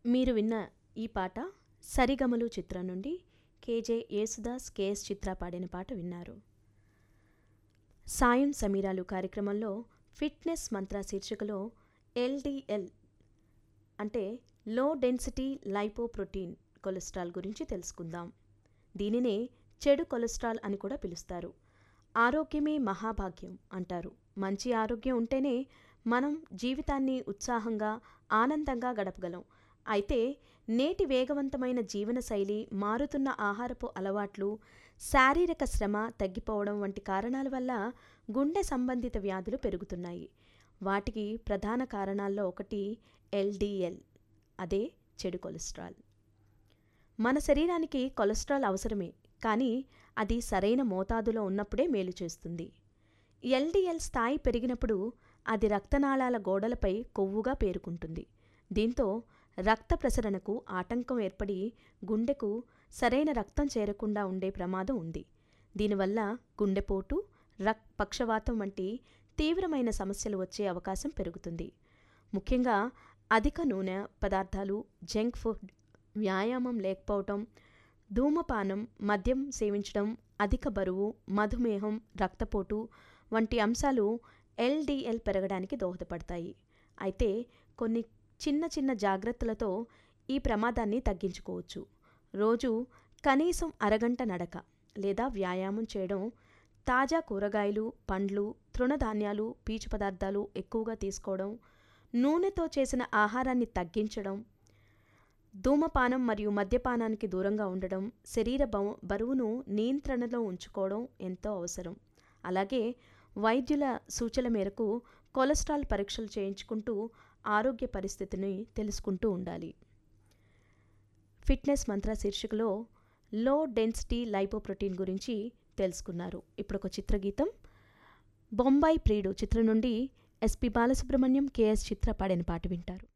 మీరు విన్న ఈ పాట 'సరిగమలు' చిత్రం నుండి కేజే యేసుదాస్, కేఎస్ చిత్ర పాడిన పాట విన్నారు. సాయం సమీరాలు కార్యక్రమంలో ఫిట్నెస్ మంత్ర శీర్షికలో ఎల్డిఎల్ అంటే లో డెన్సిటీ లైపోప్రోటీన్ కొలెస్ట్రాల్ గురించి తెలుసుకుందాం. దీనినే చెడు కొలెస్ట్రాల్ అని కూడా పిలుస్తారు. ఆరోగ్యమే మహాభాగ్యం అంటారు. మంచి ఆరోగ్యం ఉంటేనే మనం జీవితాన్ని ఉత్సాహంగా, ఆనందంగా గడపగలం. అయితే నేటి వేగవంతమైన జీవనశైలి, మారుతున్న ఆహారపు అలవాట్లు, శారీరక శ్రమ తగ్గిపోవడం వంటి కారణాల వల్ల గుండె సంబంధిత వ్యాధులు పెరుగుతున్నాయి. వాటికి ప్రధాన కారణాల్లో ఒకటి ఎల్డిఎల్, అదే చెడు కొలెస్ట్రాల్. మన శరీరానికి కొలెస్ట్రాల్ అవసరమే, కానీ అది సరైన మోతాదులో ఉన్నప్పుడే మేలు చేస్తుంది. ఎల్డిఎల్ స్థాయి పెరిగినప్పుడు అది రక్తనాళాల గోడలపై కొవ్వుగా పేరుకుంటుంది. దీంతో రక్త ప్రసరణకు ఆటంకం ఏర్పడి గుండెకు సరైన రక్తం చేరకుండా ఉండే ప్రమాదం ఉంది. దీనివల్ల గుండెపోటు, పక్షవాతం వంటి తీవ్రమైన సమస్యలు వచ్చే అవకాశం పెరుగుతుంది. ముఖ్యంగా అధిక నూనె పదార్థాలు, జంక్ ఫుడ్, వ్యాయామం లేకపోవటం, ధూమపానం, మద్యం సేవించడం, అధిక బరువు, మధుమేహం, రక్తపోటు వంటి అంశాలు ఎల్డిఎల్ పెరగడానికి దోహదపడతాయి. అయితే కొన్ని చిన్న చిన్న జాగ్రత్తలతో ఈ ప్రమాదాన్ని తగ్గించుకోవచ్చు. రోజు కనీసం అరగంట నడక లేదా వ్యాయామం చేయడం, తాజా కూరగాయలు, పండ్లు, తృణధాన్యాలు, పీచు పదార్థాలు ఎక్కువగా తీసుకోవడం, నూనెతో చేసిన ఆహారాన్ని తగ్గించడం, ధూమపానం మరియు మద్యపానానికి దూరంగా ఉండడం, శరీర బరువును నియంత్రణలో ఉంచుకోవడం ఎంతో అవసరం. అలాగే వైద్యుల సూచనల మేరకు కొలెస్ట్రాల్ పరీక్షలు చేయించుకుంటూ ఆరోగ్య పరిస్థితిని తెలుసుకుంటూ ఉండాలి. ఫిట్నెస్ మంత్ర శీర్షికలో లో డెన్సిటీ లైపోప్రోటీన్ గురించి తెలుసుకున్నారు. ఇప్పుడు ఒక చిత్రగీతం, బొంబాయి ప్రియుడు చిత్రం నుండి ఎస్పి బాలసుబ్రహ్మణ్యం, కేఎస్ చిత్ర పాడిన పాట వింటారు.